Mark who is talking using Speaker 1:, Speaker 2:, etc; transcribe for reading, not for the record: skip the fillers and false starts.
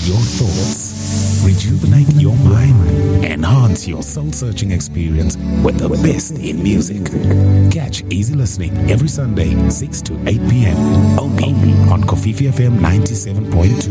Speaker 1: your thoughts, rejuvenate your mind, enhance your soul-searching experience with the best in music. Catch Easy Listening every Sunday, 6 to 8 p.m. only on Kofifi FM 97.2.